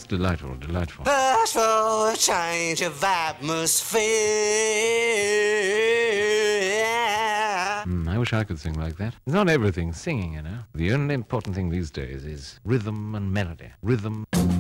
delightful, delightful. Ask for a change of atmosphere. I wish I could sing like that. It's not everything singing, you know. The only important thing these days is rhythm and melody. Rhythm